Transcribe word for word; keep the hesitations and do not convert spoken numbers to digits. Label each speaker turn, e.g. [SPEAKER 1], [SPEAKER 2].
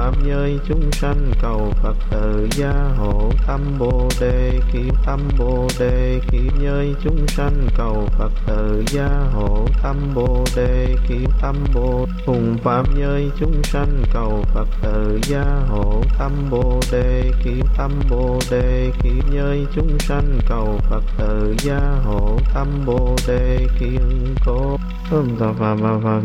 [SPEAKER 1] phạm giới chúng sanh cầu Phật tự gia hộ tâm Bồ đề kim tâm Bồ đề kim giới chúng sanh cầu Phật tự gia hộ tâm Bồ đề kim tâm Bồ cùng phạm giới chúng sanh cầu Phật tự gia hộ tâm Bồ đề kim tâm Bồ đề kim giới chúng sanh cầu Phật tự gia hộ tâm Bồ đề kim cố Om Tát Phật Phật